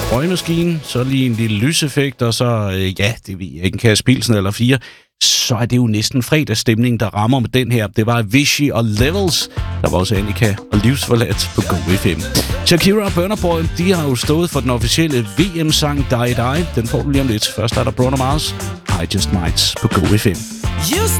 røgmaskine, så lige en lille lyseffekt, og så, det ved jeg ikke, en kasse pilsen eller 4, så er det jo næsten fredagsstemning, der rammer med den her. Det var Avicii og Levels. Der var også Annika og Livsforladt på Go FM. Shakira og Burna Boy, de har jo stået for den officielle VM-sang Die Die. Den får du lige om lidt. Først er der Bruno Mars, I Just Might på Go FM.